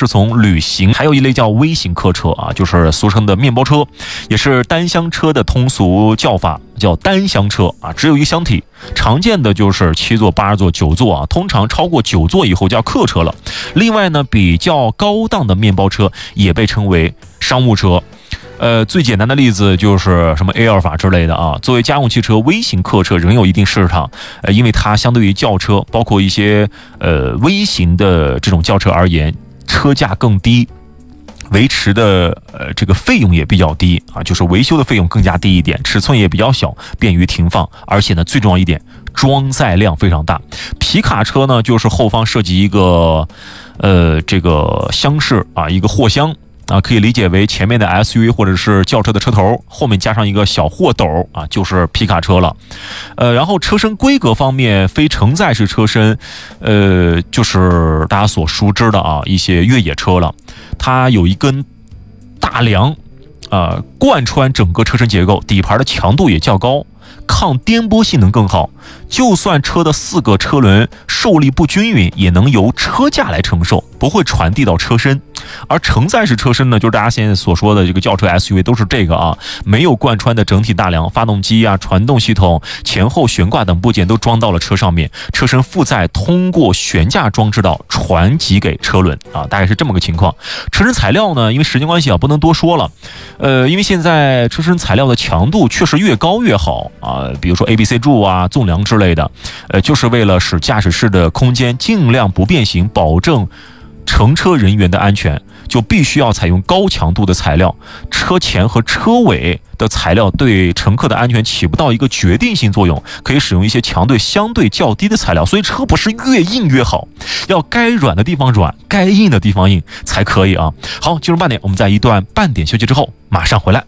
是从旅行，还有一类叫微型客车啊，就是俗称的面包车，也是单厢车的通俗叫法，叫单厢车啊，只有一个箱体。常见的就是7座、8座、9座啊，通常超过9座以后叫客车了。另外呢，比较高档的面包车也被称为商务车。最简单的例子就是什么 A 尔法之类的啊。作为家用汽车，微型客车仍有一定市场，因为它相对于轿车，包括一些微型的这种轿车而言，车价更低，维持的这个费用也比较低啊，就是维修的费用更加低一点，尺寸也比较小，便于停放，而且呢，最重要一点，装载量非常大。皮卡车呢，就是后方设计一个这个厢式啊，一个货箱。啊，可以理解为前面的 SUV 或者是轿车的车头，后面加上一个小货斗啊，就是皮卡车了。然后车身规格方面，非承载式车身，就是大家所熟知的啊一些越野车了。它有一根大梁，贯穿整个车身结构，底盘的强度也较高，抗颠簸性能更好。就算车的4个车轮受力不均匀，也能由车架来承受，不会传递到车身。而承载式车身呢，就是大家现在所说的这个轿车 SUV 都是这个啊，没有贯穿的整体大梁，发动机啊、传动系统、前后悬挂等部件都装到了车上面，车身负载通过悬架装置道传给车轮啊，大概是这么个情况。车身材料呢，因为时间关系啊，不能多说了。因为现在车身材料的强度确实越高越好啊，比如说 ABC 柱啊、纵梁之类的，就是为了使驾驶室的空间尽量不变形，保证乘车人员的安全，就必须要采用高强度的材料。车前和车尾的材料对乘客的安全起不到一个决定性作用，可以使用一些强度相对较低的材料。所以车不是越硬越好，要该软的地方软，该硬的地方硬才可以啊。好，进入半点，我们在一段半点休息之后马上回来。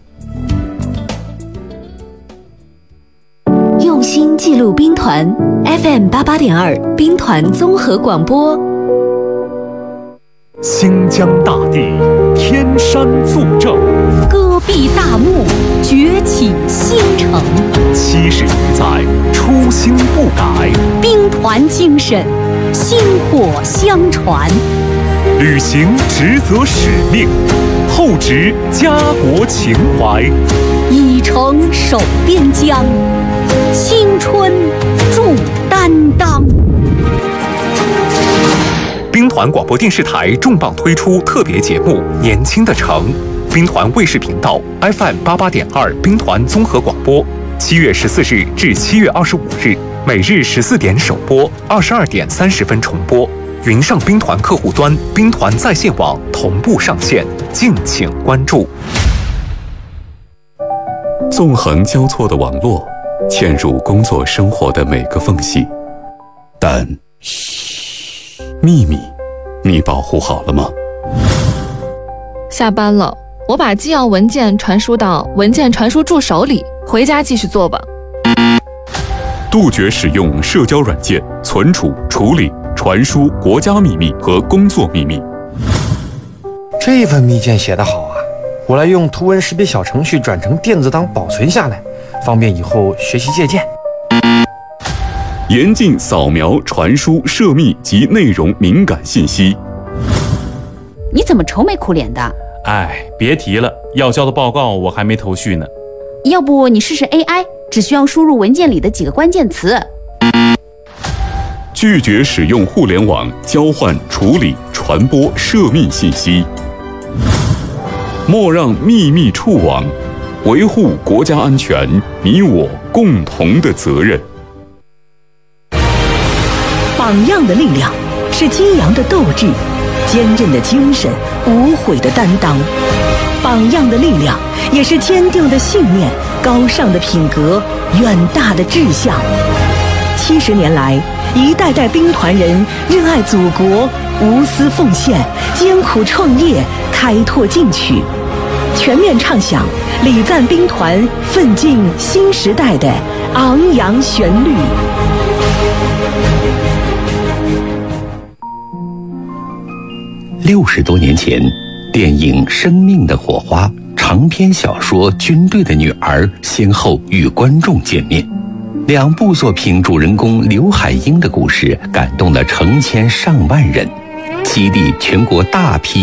用心记录兵团 FM88.2 兵团综合广播。 新疆大地，天山作证， 戈壁大幕，崛起新城。 70余载，初心不改， 兵团精神，薪火相传。 履行职责使命，厚植家国情怀， 以诚守边疆，青春铸担当。 兵团广播电视台重磅推出特别节目《年轻的城》，兵团卫视频道 FM88.2 兵团综合广播，7月14日至7月25日，每日14点首播，22点30分重播。云上兵团客户端、兵团在线网同步上线，敬请关注。 纵横交错的网络，嵌入工作生活的每个缝隙，但秘密，你保护好了吗？ 下班了，我把纪要文件传输到文件传输助手里，回家继续做吧。 杜绝使用社交软件存储、处理、传输国家秘密和工作秘密。 这份密件写得好啊，我来用图文识别小程序转成电子档保存下来，方便以后学习借鉴。 严禁扫描、传输涉密及内容敏感信息。 你怎么愁眉苦脸的？ 哎，别提了，要交的报告我还没头绪呢。 要不你试试 AI， 只需要输入文件里的几个关键词。 拒绝使用互联网交换、处理、传播涉密信息。莫让秘密触网，维护国家安全，你我共同的责任。 榜样的力量是激扬的斗志，坚韧的精神，无悔的担当。榜样的力量也是坚定的信念，高尚的品格，远大的志向。70年来，一代代兵团人热爱祖国，无私奉献，艰苦创业，开拓进取，全面唱响礼赞兵团奋进新时代的昂扬旋律。 60多年前，电影《生命的火花》、长篇小说《军队的女儿》先后与观众见面。2部作品主人公刘海英的故事感动了成千上万人，激励全国大批